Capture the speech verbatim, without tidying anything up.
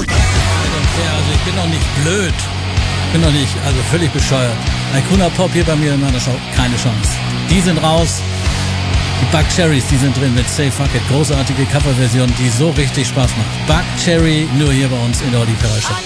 Also ich bin doch nicht blöd. Ich bin doch nicht, also völlig bescheuert. Icona Pop hier bei mir in meiner Show, keine Chance. Die sind raus. Die Buck Cherries, die sind drin mit Say Fuck It. Großartige Coverversion, die so richtig Spaß macht. Buck Cherry, nur hier bei uns in der Olli Ferrari Show.